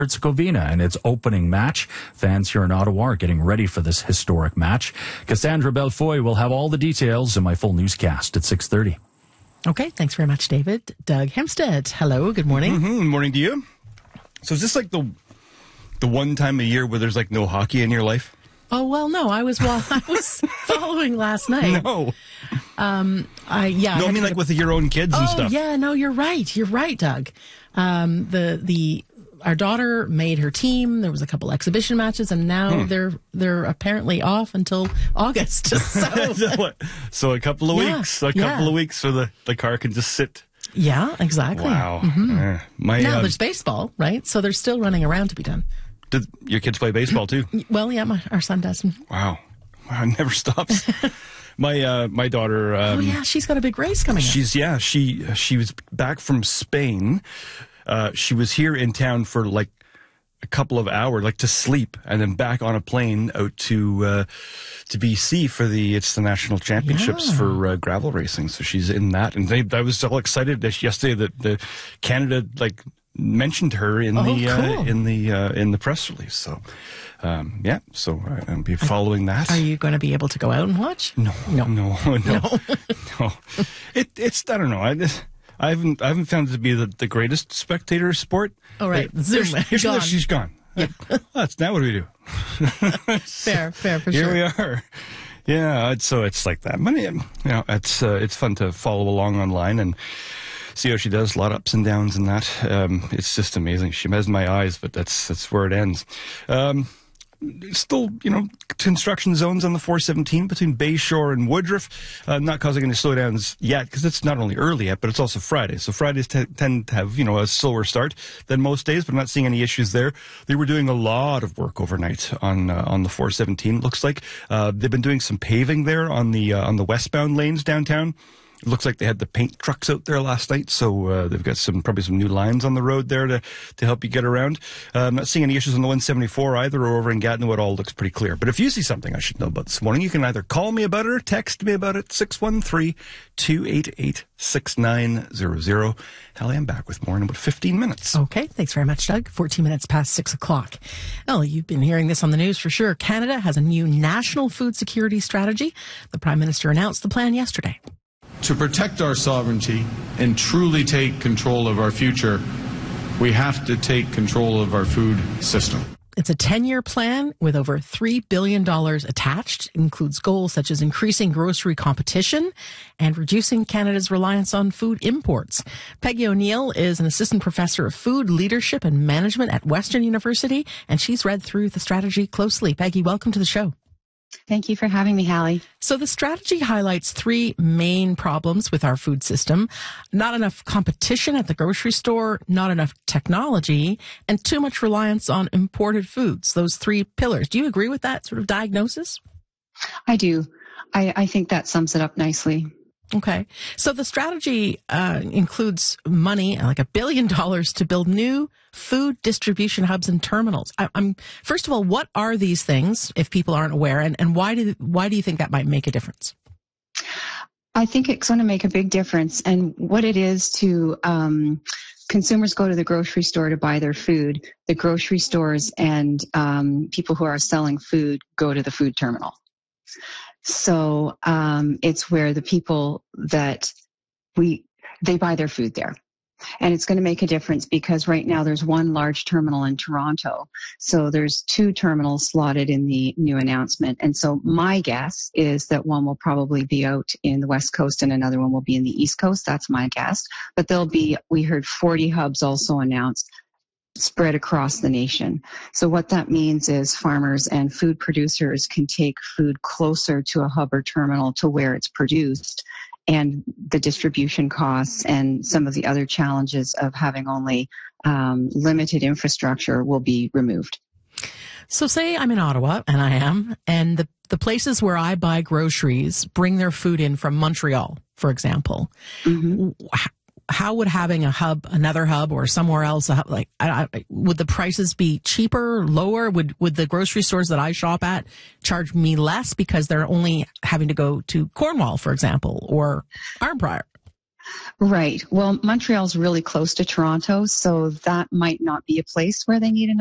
Herzegovina in its opening match. Fans here in Ottawa are getting ready for this historic match. Cassandra Belfoy will have all the details in my full newscast at 6:30. Okay, thanks very much, David. Doug Hempstead, hello, good morning. Good morning to you. So is this like the one time a year where there's like no hockey in your life? Oh, well, no, I was following last night. No. I mean like with your own kids and stuff. Oh, yeah, no, you're right. You're right, Doug. Our daughter made her team. There was a couple exhibition matches, and now they're apparently off until August. So a couple of weeks. A couple of weeks so the car can just sit. Yeah, exactly. Wow. Mm-hmm. Now there's baseball, right? So they're still running around to be done. Did your kids play baseball too? Well, yeah, our son does. Wow, it never stops. My daughter. She's got a big race coming up. She was back from Spain. She was here in town for like a couple of hours, like to sleep, and then back on a plane out to BC for the national championships for gravel racing. So she's in that, and I was so excited that yesterday that the Canada mentioned her in the press release. So so I'll be following that. Are you going to be able to go out and watch? No. It's I don't know. I haven't found it to be the greatest spectator sport. All right, she's gone. Yeah. That's now what do we do? fair for Here sure. we are. Yeah, so it's like that. But it's fun to follow along online and see how she does. A lot of ups and downs in that. It's just amazing. She mesmerizes my eyes, but that's where it ends. Still, construction zones on the 417 between Bayshore and Woodruff, not causing any slowdowns yet, because it's not only early yet, but it's also Friday. So Fridays tend to have, a slower start than most days, but I'm not seeing any issues there. They were doing a lot of work overnight on the 417. Looks like they've been doing some paving there on the westbound lanes downtown. It looks like they had the paint trucks out there last night, so they've got probably some new lines on the road there to help you get around. I'm not seeing any issues on the 174 either, or over in Gatineau. It all looks pretty clear. But if you see something I should know about this morning, you can either call me about it or text me about it, 613-288-6900. Hallie, I'm back with more in about 15 minutes. Okay, thanks very much, Doug. 14 minutes past 6 o'clock. Well, you've been hearing this on the news for sure. Canada has a new national food security strategy. The Prime Minister announced the plan yesterday. To protect our sovereignty and truly take control of our future, we have to take control of our food system. It's a 10-year plan with over $3 billion attached. It includes goals such as increasing grocery competition and reducing Canada's reliance on food imports. Peggy O'Neill is an assistant professor of food leadership and management at Western University, and she's read through the strategy closely. Peggy, welcome to the show. Thank you for having me, Hallie. So the strategy highlights three main problems with our food system: not enough competition at the grocery store, not enough technology, and too much reliance on imported foods. Those three pillars. Do you agree with that sort of diagnosis? I do. I think that sums it up nicely. Okay. So the strategy includes money, like $1 billion, to build new food distribution hubs and terminals. First of all, what are these things, if people aren't aware, and why do you think that might make a difference? I think it's going to make a big difference. And what it is to consumers go to the grocery store to buy their food. The grocery stores and people who are selling food go to the food terminal. So it's where the people that they buy their food there. And it's going to make a difference because right now there's one large terminal in Toronto. So there's two terminals slotted in the new announcement. And so my guess is that one will probably be out in the West Coast and another one will be in the East Coast. That's my guess. But we heard 40 hubs also announced, spread across the nation. So what that means is farmers and food producers can take food closer to a hub or terminal to where it's produced, and the distribution costs and some of the other challenges of having only limited infrastructure will be removed. So say I'm in Ottawa, and I am, and the places where I buy groceries bring their food in from Montreal, for example. Mm-hmm. How would having a hub, another hub, or somewhere else, would the prices be cheaper, lower? Would the grocery stores that I shop at charge me less because they're only having to go to Cornwall, for example, or Arnprior? Right. Well, Montreal's really close to Toronto, so that might not be a place where they need